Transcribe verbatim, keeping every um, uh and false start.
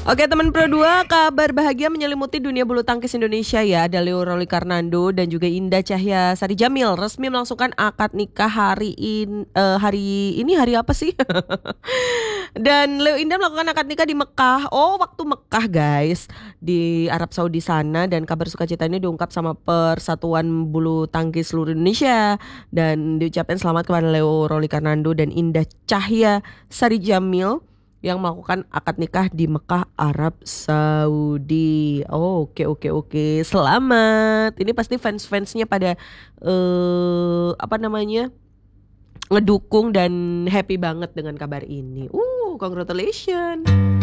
Oke teman Pro dua, kabar bahagia menyelimuti dunia bulu tangkis Indonesia ya. Ada Leo Roli Karnando dan juga Indah Cahya Sari Jamil resmi melangsungkan akad nikah hari in, uh, hari ini hari apa sih? Dan Leo Indah melakukan akad nikah di Mekah. Oh, waktu Mekah guys, di Arab Saudi sana. Dan kabar sukacita ini diungkap sama Persatuan Bulu Tangkis seluruh Indonesia. Dan diucapkan selamat kepada Leo Roli Karnando dan Indah Cahya Sari Jamil yang melakukan akad nikah di Mekah, Arab Saudi. Oh, oke oke oke. Selamat. Ini pasti fans-fansnya pada uh, apa namanya? ngedukung dan happy banget dengan kabar ini. Uh, congratulations.